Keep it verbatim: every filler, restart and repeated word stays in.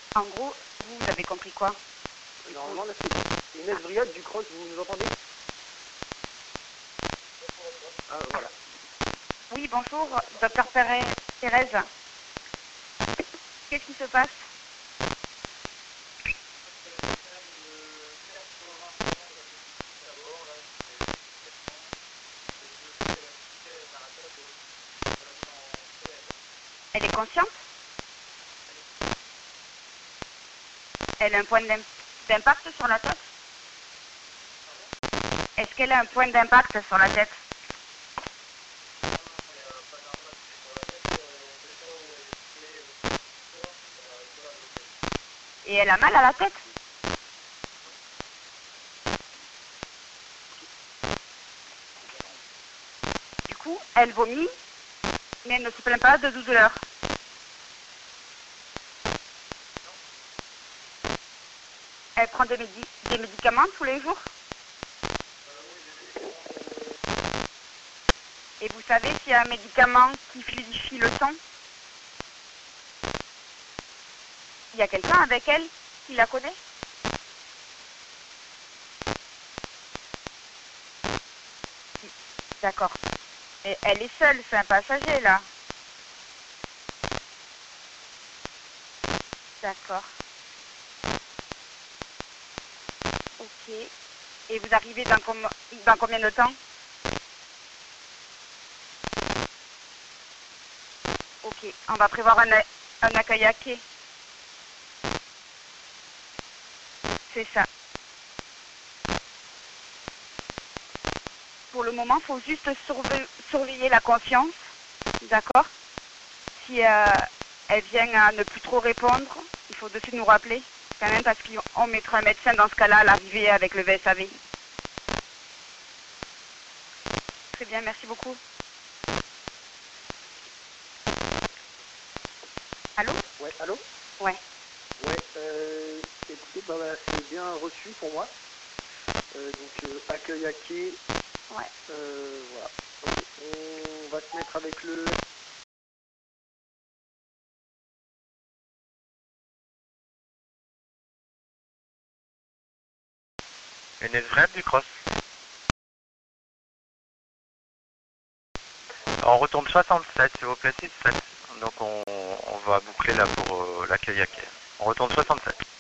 En gros, vous, vous avez compris quoi? Normalement, là, c'est Inès Briade du Cross, vous nous entendez? Ah, voilà. Oui, bonjour, docteur Thérèse. Qu'est-ce qui se passe? Elle est consciente? Elle a un point d'impact sur la tête? Est-ce qu'elle a un point d'impact sur la tête? Et elle a mal à la tête? Du coup, elle vomit, mais elle ne se plaint pas de douleur. Elle prend des, médi des médicaments tous les jours? Et vous savez s'il y a un médicament qui fluidifie le sang? Il y a quelqu'un avec elle qui la connaît? D'accord. Et elle est seule, c'est un passager là. D'accord. Ok. Et vous arrivez dans, com dans combien de temps? Ok. On va prévoir un, un accueil à quai. C'est ça. Pour le moment, il faut juste surve surveiller la conscience. D'accord? Si euh, elle vient à ne plus trop répondre, il faut de suite nous rappeler. Quand même, parce qu'on mettra un médecin dans ce cas-là à l'arrivée avec le V S A V. Très bien, merci beaucoup. Allô? Ouais, allô? Ouais. Ouais, euh, écoutez, bah, bah, c'est bien reçu pour moi. Euh, donc, euh, accueil à quai. Ouais. Euh, voilà. Okay. On va se mettre avec le... Inès Briade du Cross. On retourne soixante-sept, s'il vous plaît, six sept. Donc on, on va boucler là pour euh, l'accueil à quai. On retourne soixante-sept.